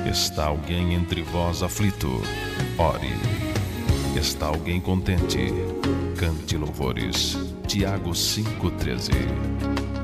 Está alguém entre vós aflito? Ore. Está alguém contente? Cante louvores. Tiago 5,13.